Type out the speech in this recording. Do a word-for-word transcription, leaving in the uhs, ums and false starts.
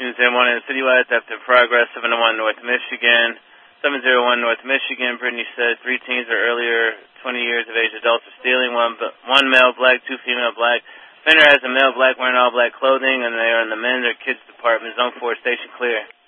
News M one in Citywide, after progress, seven oh one North Michigan. seven oh one North Michigan, Brittany said three teens or earlier, twenty years of age adults are stealing. One one male black, two female black. Offender has a male black wearing all black clothing, and they are in the men or kids department. Zone four, station clear.